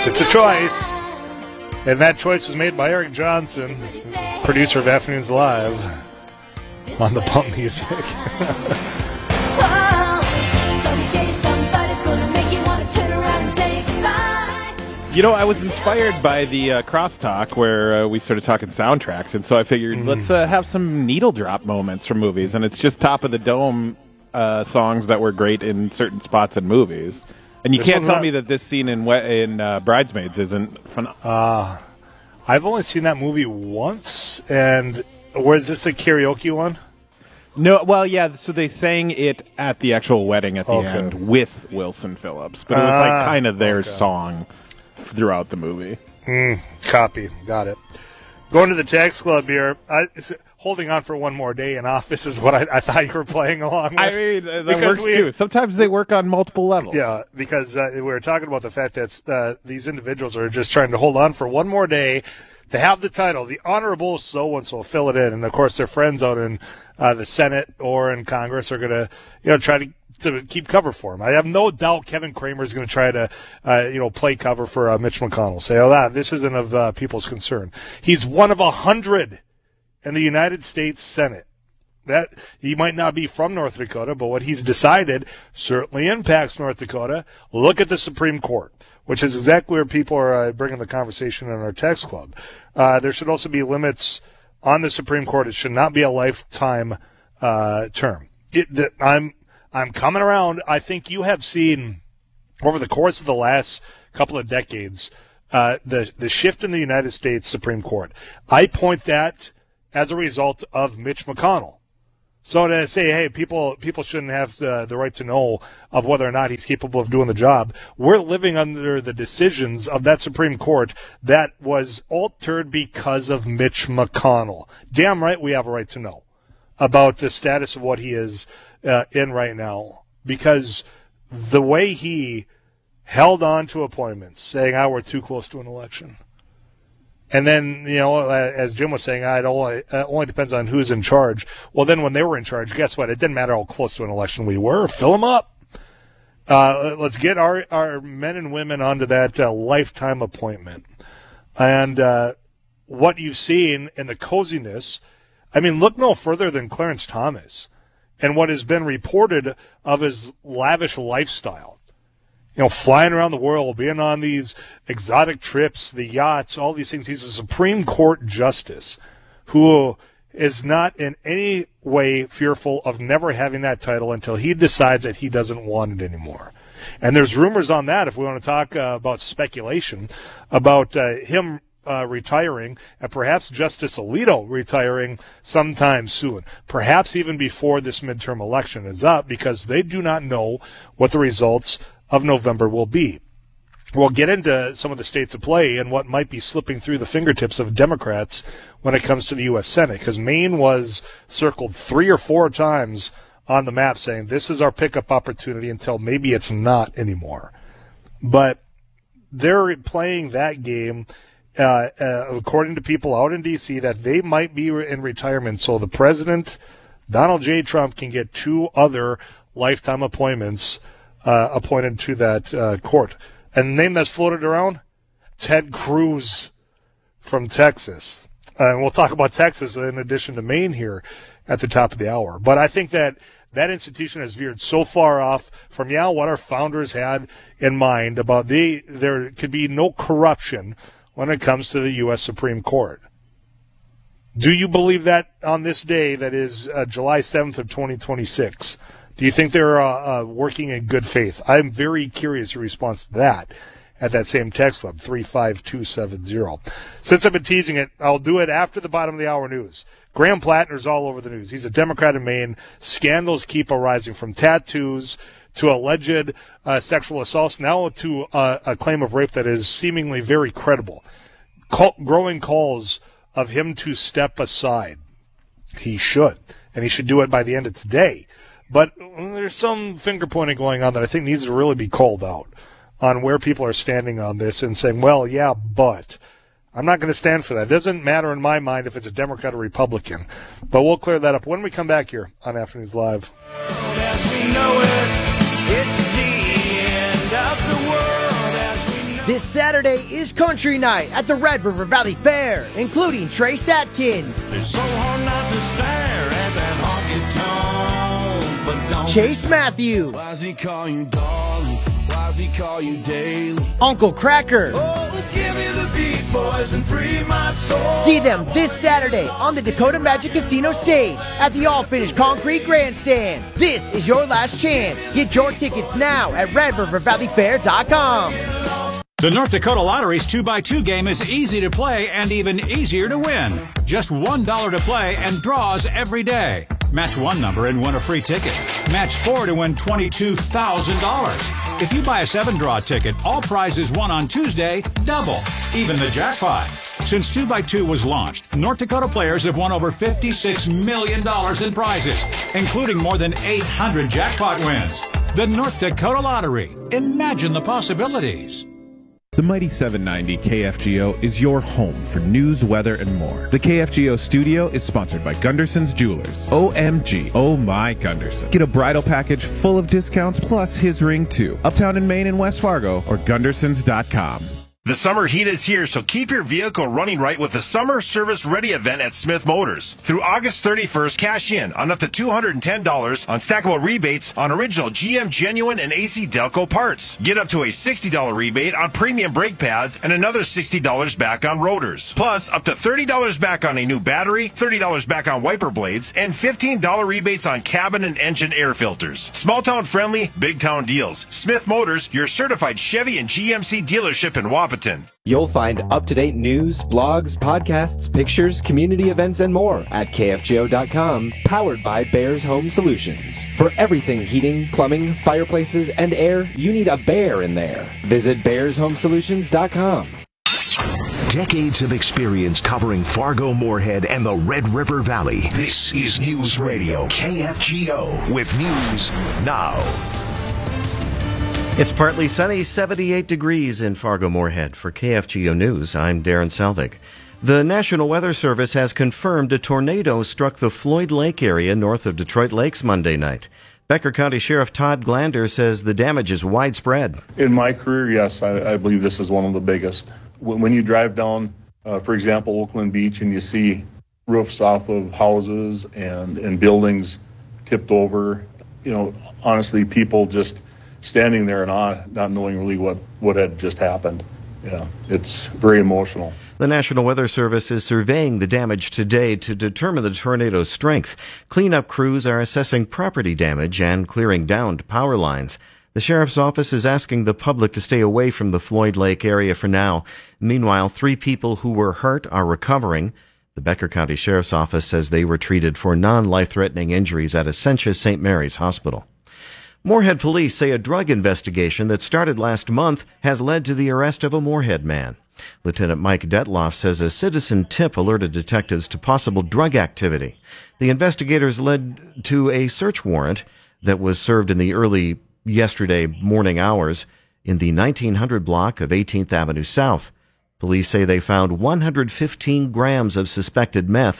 It's a choice, and that choice was made by Eric Johnson, producer of Afternoons Live, on the Pump Music. You know, I was inspired by the crosstalk where we started talking soundtracks, and so I figured let's have some needle drop moments from movies, and it's just top of the dome songs that were great in certain spots in movies. And you can't tell me that this scene in Bridesmaids isn't phenomenal. I've only seen that movie once, and was this the karaoke one? No, well, yeah, so they sang it at the actual wedding at the end with Wilson Phillips, but it was like kind of their song throughout the movie. Copy. Got it. Going to the text club here. Holding on for one more day in office is what I thought you were playing along with. I mean, that works too. Sometimes they work on multiple levels. Yeah, because we were talking about the fact that these individuals are just trying to hold on for one more day to have the title, the Honorable So-and-so, fill it in. And, of course, their friends out in the Senate or in Congress are going to try to keep cover for him. I have no doubt Kevin Kramer is going to try to, play cover for Mitch McConnell. Say, this isn't of people's concern. He's one of 100 in the United States Senate. That he might not be from North Dakota, but what he's decided certainly impacts North Dakota. Look at the Supreme Court, which is exactly where people are bringing the conversation in our text club. There should also be limits on the Supreme Court. It should not be a lifetime term. I'm coming around. I think you have seen over the course of the last couple of decades the shift in the United States Supreme Court. I point that as a result of Mitch McConnell. So to say, hey, people shouldn't have the right to know of whether or not he's capable of doing the job. We're living under the decisions of that Supreme Court that was altered because of Mitch McConnell. Damn right we have a right to know about the status of what he is in right now, because the way he held on to appointments, saying, we're too close to an election. And then, as Jim was saying, it only depends on who's in charge. Well, then when they were in charge, guess what? It didn't matter how close to an election we were. Fill them up. Let's get our men and women onto that lifetime appointment. And what you've seen in the coziness, look no further than Clarence Thomas and what has been reported of his lavish lifestyle. Flying around the world, being on these exotic trips, the yachts, all these things. He's a Supreme Court justice who is not in any way fearful of never having that title until he decides that he doesn't want it anymore. And there's rumors on that, if we want to talk about speculation, about him retiring, and perhaps Justice Alito retiring sometime soon, perhaps even before this midterm election is up, because they do not know what the results of November will be. We'll get into some of the states of play and what might be slipping through the fingertips of Democrats when it comes to the U.S. Senate, because Maine was circled 3 or 4 times on the map saying this is our pickup opportunity until maybe it's not anymore. But they're playing that game, according to people out in D.C., that they might be in retirement so the president, Donald J. Trump, can get 2 other lifetime appointments appointed to that court. And the name that's floated around, Ted Cruz from Texas. And we'll talk about Texas in addition to Maine here at the top of the hour. But I think that institution has veered so far off from what our founders had in mind about there could be no corruption when it comes to the U.S. Supreme Court. Do you believe that on this day that is July 7th of 2026? Do you think they're working in good faith? I'm very curious your response to that at that same text club, 35270. Since I've been teasing it, I'll do it after the bottom of the hour news. Graham Plattner's all over the news. He's a Democrat in Maine. Scandals keep arising, from tattoos to alleged sexual assaults, now to a claim of rape that is seemingly very credible. Growing calls of him to step aside. He should, and he should do it by the end of today. But there's some finger pointing going on that I think needs to really be called out on where people are standing on this and saying, well, yeah, but I'm not going to stand for that. It doesn't matter in my mind if it's a Democrat or Republican. But we'll clear that up when we come back here on Afternoons Live. As we know it, it's the end of the world as we know This Saturday is Country Night at the Red River Valley Fair, including Trace Atkins, It's so hard not to stare at that honky tonk, but don't. Chase Matthew, Why does he call you darling? Why does he call you daily? Uncle Cracker. Oh, give me the beat, boys, and free my soul. See them this Saturday on the Dakota Magic Casino stage at the all-finished concrete grandstand. This is your last chance. Get your tickets now at RedRiverValleyFair.com. The North Dakota Lottery's 2x2 game is easy to play and even easier to win. Just $1 to play and draws every day. Match one number and win a free ticket. Match 4 to win $22,000. If you buy a 7-draw ticket, all prizes won on Tuesday double, even the jackpot. Since 2x2 was launched, North Dakota players have won over $56 million in prizes, including more than 800 jackpot wins. The North Dakota Lottery. Imagine the possibilities. The Mighty 790 KFGO is your home for news, weather, and more. The KFGO studio is sponsored by Gunderson's Jewelers. OMG. Oh my Gunderson. Get a bridal package full of discounts plus his ring too. Uptown in Maine and West Fargo or Gundersons.com. The summer heat is here, so keep your vehicle running right with the Summer Service Ready event at Smith Motors. Through August 31st, cash in on up to $210 on stackable rebates on original GM Genuine and AC Delco parts. Get up to a $60 rebate on premium brake pads and another $60 back on rotors. Plus, up to $30 back on a new battery, $30 back on wiper blades, and $15 rebates on cabin and engine air filters. Small town friendly, big town deals. Smith Motors, your certified Chevy and GMC dealership in Wapaton. You'll find up-to-date news, blogs, podcasts, pictures, community events, and more at KFGO.com, powered by Bears Home Solutions. For everything heating, plumbing, fireplaces, and air, you need a bear in there. Visit BearsHomeSolutions.com. Decades of experience covering Fargo, Moorhead, and the Red River Valley. This is News Radio KFGO with news now. It's partly sunny, 78 degrees in Fargo-Moorhead. For KFGO News, I'm Darren Selvig. The National Weather Service has confirmed a tornado struck the Floyd Lake area north of Detroit Lakes Monday night. Becker County Sheriff Todd Glander says the damage is widespread. In my career, yes, I believe this is one of the biggest. When you drive down, for example, Oakland Beach, and you see roofs off of houses and buildings tipped over, honestly, people just standing there in awe, not knowing really what had just happened. Yeah, it's very emotional. The National Weather Service is surveying the damage today to determine the tornado's strength. Cleanup crews are assessing property damage and clearing downed power lines. The sheriff's office is asking the public to stay away from the Floyd Lake area for now. Meanwhile, 3 people who were hurt are recovering. The Becker County Sheriff's Office says they were treated for non-life-threatening injuries at Essentia St. Mary's Hospital. Moorhead police say a drug investigation that started last month has led to the arrest of a Moorhead man. Lieutenant Mike Detloff says a citizen tip alerted detectives to possible drug activity. The investigators led to a search warrant that was served in the early yesterday morning hours in the 1900 block of 18th Avenue South. Police say they found 115 grams of suspected meth,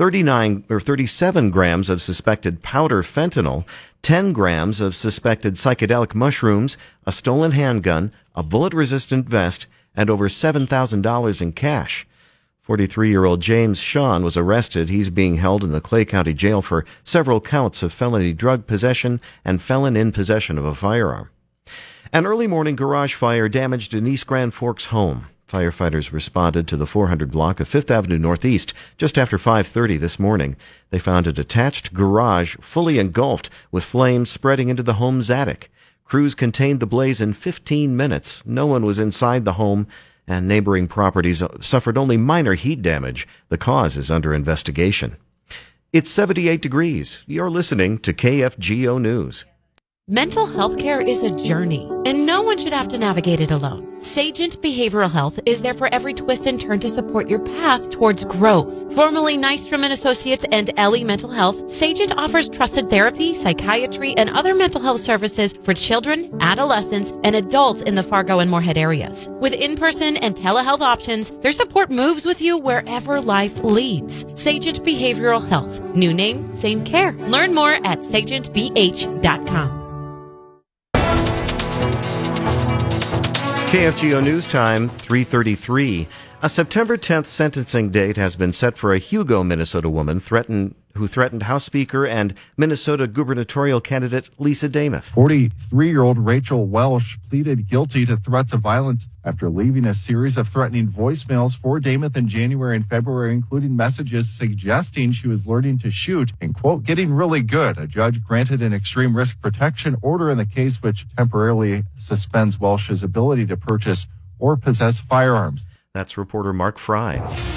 37 grams of suspected powder fentanyl, 10 grams of suspected psychedelic mushrooms, a stolen handgun, a bullet-resistant vest, and over $7,000 in cash. 43-year-old James Sean was arrested. He's being held in the Clay County Jail for several counts of felony drug possession and felon in possession of a firearm. An early morning garage fire damaged an East Grand Forks home. Firefighters responded to the 400 block of 5th Avenue Northeast just after 5:30 this morning. They found a detached garage fully engulfed with flames spreading into the home's attic. Crews contained the blaze in 15 minutes. No one was inside the home, and neighboring properties suffered only minor heat damage. The cause is under investigation. It's 78 degrees. You're listening to KFGO News. Mental health care is a journey, and no one should have to navigate it alone. Sagent Behavioral Health is there for every twist and turn to support your path towards growth. Formerly Nystrom & Associates and Ellie Mental Health, Sagent offers trusted therapy, psychiatry, and other mental health services for children, adolescents, and adults in the Fargo and Moorhead areas. With in-person and telehealth options, their support moves with you wherever life leads. Sagent Behavioral Health. New name, same care. Learn more at sagentbh.com. KFGO News Time, 3:33. A September 10th sentencing date has been set for a Hugo, Minnesota woman who threatened House Speaker and Minnesota gubernatorial candidate Lisa Demuth. 43-year-old Rachel Welsh pleaded guilty to threats of violence after leaving a series of threatening voicemails for Demuth in January and February, including messages suggesting she was learning to shoot and, quote, getting really good. A judge granted an extreme risk protection order in the case, which temporarily suspends Welsh's ability to purchase or possess firearms. That's reporter Mark Fry.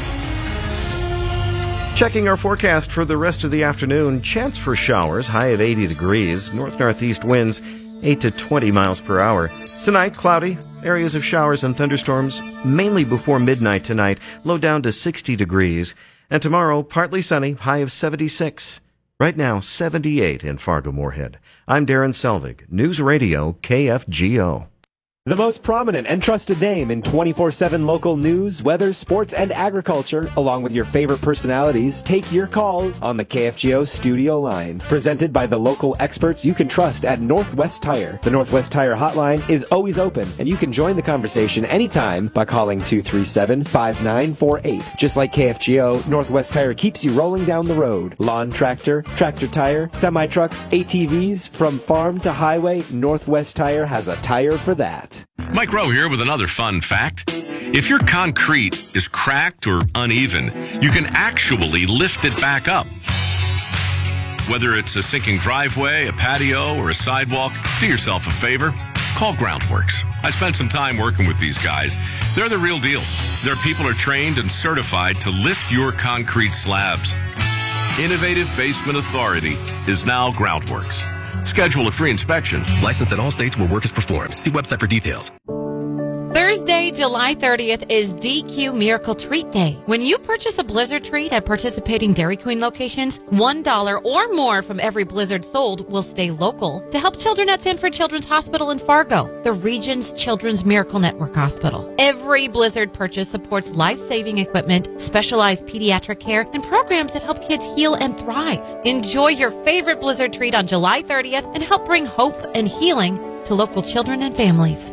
Checking our forecast for the rest of the afternoon. Chance for showers, high at 80 degrees. North-northeast winds, 8 to 20 miles per hour. Tonight, cloudy. Areas of showers and thunderstorms, mainly before midnight tonight. Low down to 60 degrees. And tomorrow, partly sunny, high of 76. Right now, 78 in Fargo-Moorhead. I'm Darren Selvig, News Radio KFGO. The most prominent and trusted name in 24/7 local news, weather, sports, and agriculture, along with your favorite personalities, take your calls on the KFGO studio line. Presented by the local experts you can trust at Northwest Tire. The Northwest Tire hotline is always open, and you can join the conversation anytime by calling 237-5948. Just like KFGO, Northwest Tire keeps you rolling down the road. Lawn tractor, tractor tire, semi-trucks, ATVs, from farm to highway, Northwest Tire has a tire for that. Mike Rowe here with another fun fact. If your concrete is cracked or uneven, you can actually lift it back up. Whether it's a sinking driveway, a patio, or a sidewalk, do yourself a favor. Call Groundworks. I spent some time working with these guys. They're the real deal. Their people are trained and certified to lift your concrete slabs. Innovative Basement Authority is now Groundworks. Schedule a free inspection. Licensed in all states where work is performed. See website for details. Thursday, July 30th is DQ Miracle Treat Day. When you purchase a Blizzard treat at participating Dairy Queen locations, $1 or more from every Blizzard sold will stay local to help children at Sanford Children's Hospital in Fargo, the region's Children's Miracle Network hospital. Every Blizzard purchase supports life-saving equipment, specialized pediatric care, and programs that help kids heal and thrive. Enjoy your favorite Blizzard treat on July 30th and help bring hope and healing to local children and families.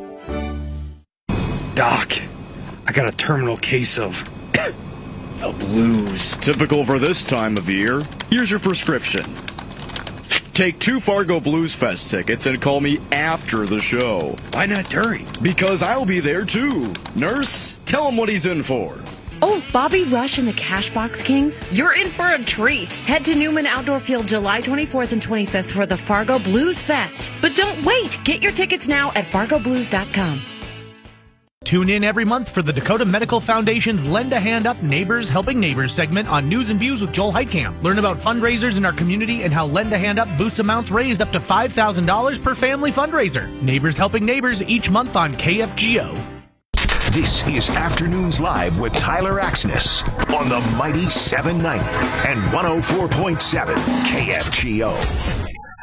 Doc, I got a terminal case of the blues. Typical for this time of year. Here's your prescription. Take 2 Fargo Blues Fest tickets and call me after the show. Why not during? Because I'll be there too. Nurse, tell him what he's in for. Oh, Bobby Rush and the Cashbox Kings? You're in for a treat. Head to Newman Outdoor Field July 24th and 25th for the Fargo Blues Fest. But don't wait. Get your tickets now at fargoblues.com. Tune in every month for the Dakota Medical Foundation's Lend a Hand Up Neighbors Helping Neighbors segment on News and Views with Joel Heitkamp. Learn about fundraisers in our community and how Lend a Hand Up boosts amounts raised up to $5,000 per family fundraiser. Neighbors Helping Neighbors each month on KFGO. This is Afternoons Live with Tyler Axness on the mighty 790 and 104.7 KFGO.